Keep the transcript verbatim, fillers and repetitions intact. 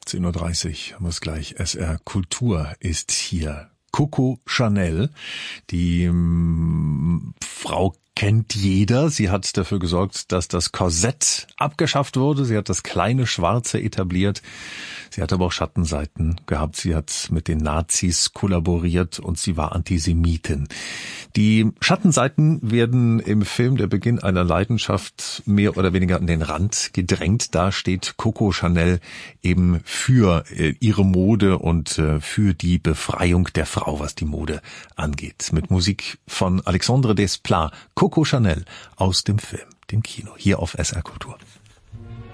zehn Uhr dreißig, muss gleich. S R Kultur ist hier. Coco Chanel, die ähm, Frau kennt jeder. Sie hat dafür gesorgt, dass das Korsett abgeschafft wurde. Sie hat das kleine Schwarze etabliert. Sie hat aber auch Schattenseiten gehabt. Sie hat mit den Nazis kollaboriert und sie war Antisemitin. Die Schattenseiten werden im Film Der Beginn einer Leidenschaft mehr oder weniger an den Rand gedrängt. Da steht Coco Chanel eben für ihre Mode und für die Befreiung der Frau, was die Mode angeht. Mit Musik von Alexandre Desplat. Coco Chanel aus dem Film, dem Kino, hier auf S R Kultur.